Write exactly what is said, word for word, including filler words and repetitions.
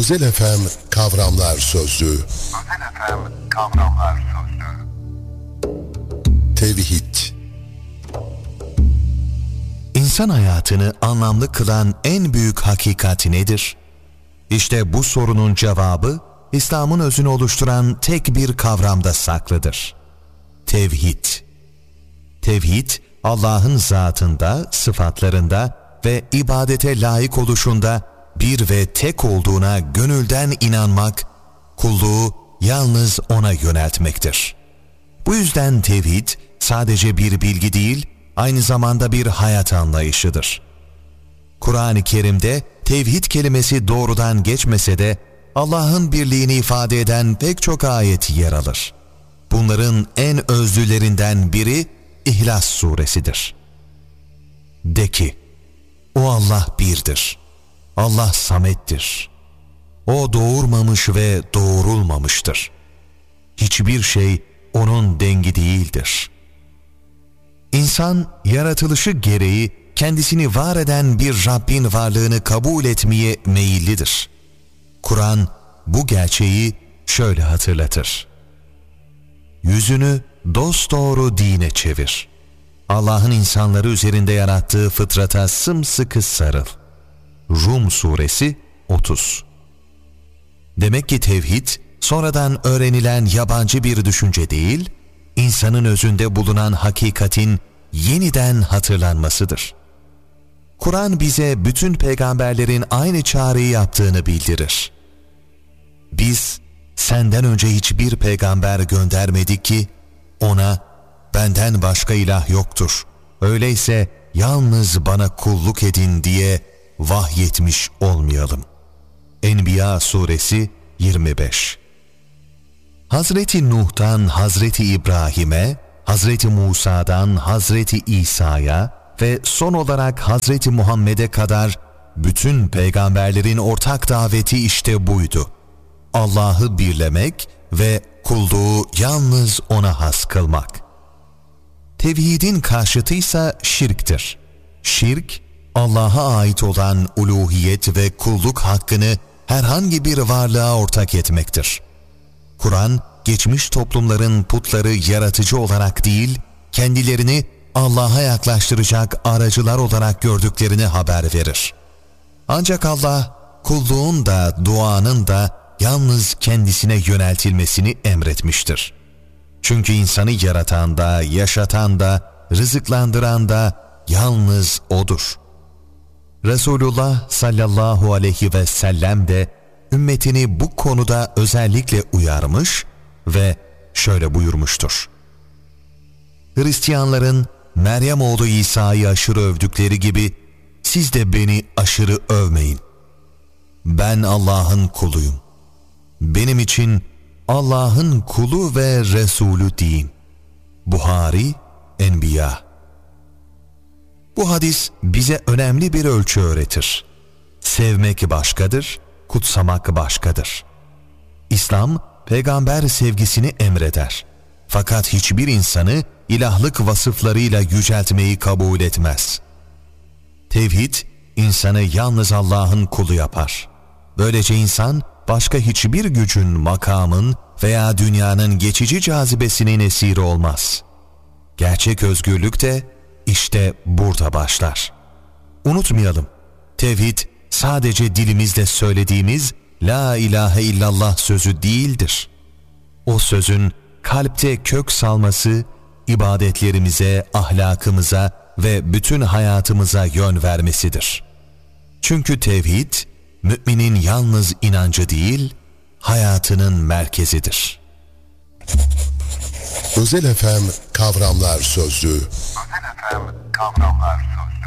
Özel F M Kavramlar Sözlüğü. Özel F M Kavramlar Sözlüğü. Tevhid. İnsan hayatını anlamlı kılan en büyük hakikat nedir? İşte bu sorunun cevabı, İslam'ın özünü oluşturan tek bir kavramda saklıdır. Tevhid. Tevhid, Allah'ın zatında, sıfatlarında ve ibadete layık oluşunda bir ve tek olduğuna gönülden inanmak, kulluğu yalnız O'na yöneltmektir. Bu yüzden tevhid sadece bir bilgi değil, aynı zamanda bir hayat anlayışıdır. Kur'an-ı Kerim'de tevhid kelimesi doğrudan geçmese de Allah'ın birliğini ifade eden pek çok ayet yer alır. Bunların en özlülerinden biri İhlas suresidir. De ki, o Allah birdir. Allah samettir. O doğurmamış ve doğurulmamıştır. Hiçbir şey O'nun dengi değildir. İnsan yaratılışı gereği kendisini var eden bir Rabbin varlığını kabul etmeye meyillidir. Kur'an bu gerçeği şöyle hatırlatır. Yüzünü dosdoğru dine çevir. Allah'ın insanları üzerinde yarattığı fıtrata sımsıkı sarıl. Rum suresi otuz. Demek ki tevhid sonradan öğrenilen yabancı bir düşünce değil, insanın özünde bulunan hakikatin yeniden hatırlanmasıdır. Kur'an bize bütün peygamberlerin aynı çağrıyı yaptığını bildirir. Biz senden önce hiçbir peygamber göndermedik ki ona benden başka ilah yoktur, öyleyse yalnız bana kulluk edin diye vahyetmiş olmayalım. Enbiya suresi yirmi beş. Hazreti Nuh'tan Hazreti İbrahim'e, Hazreti Musa'dan Hazreti İsa'ya ve son olarak Hazreti Muhammed'e kadar bütün peygamberlerin ortak daveti işte buydu. Allah'ı birlemek ve kulluğu yalnız O'na has kılmak. Tevhidin karşıtıysa şirktir. Şirk, Allah'a ait olan uluhiyet ve kulluk hakkını herhangi bir varlığa ortak etmektir. Kur'an, geçmiş toplumların putları yaratıcı olarak değil, kendilerini Allah'a yaklaştıracak aracılar olarak gördüklerini haber verir. Ancak Allah, kulluğun da duanın da yalnız kendisine yöneltilmesini emretmiştir. Çünkü insanı yaratan da, yaşatan da, rızıklandıran da yalnız O'dur. Resulullah sallallahu aleyhi ve sellem de ümmetini bu konuda özellikle uyarmış ve şöyle buyurmuştur. Hristiyanların Meryem oğlu İsa'yı aşırı övdükleri gibi siz de beni aşırı övmeyin. Ben Allah'ın kuluyum. Benim için Allah'ın kulu ve Resulü deyin. Buhari, Enbiya. Bu hadis bize önemli bir ölçü öğretir. Sevmek başkadır, kutsamak başkadır. İslam, peygamber sevgisini emreder. Fakat hiçbir insanı ilahlık vasıflarıyla yüceltmeyi kabul etmez. Tevhid, insanı yalnız Allah'ın kulu yapar. Böylece insan, başka hiçbir gücün, makamın veya dünyanın geçici cazibesinin esiri olmaz. Gerçek özgürlük de işte burada başlar. Unutmayalım, tevhid sadece dilimizle söylediğimiz La ilahe illallah sözü değildir. O sözün kalpte kök salması, ibadetlerimize, ahlakımıza ve bütün hayatımıza yön vermesidir. Çünkü tevhid, müminin yalnız inancı değil, hayatının merkezidir. Özel F M Kavramlar Sözlüğü. Özel F M Kavramlar Sözlüğü.